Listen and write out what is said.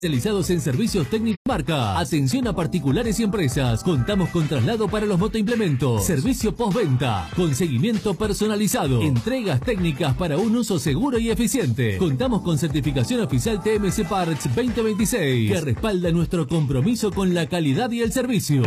Especializados en servicios técnicos marca. Atención a particulares y empresas. Contamos con traslado para los motoimplementos. Servicio postventa. Con seguimiento personalizado. Entregas técnicas para un uso seguro y eficiente. Contamos con certificación oficial TMC Parts 2026 que respalda nuestro compromiso con la calidad y el servicio.